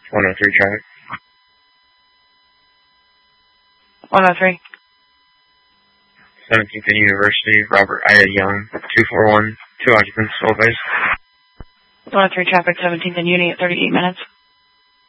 103 traffic. 103. 17th and University, Robert Ida Young, 241, 2 occupants, full face. 103 traffic, 17th and Uni at 38 minutes.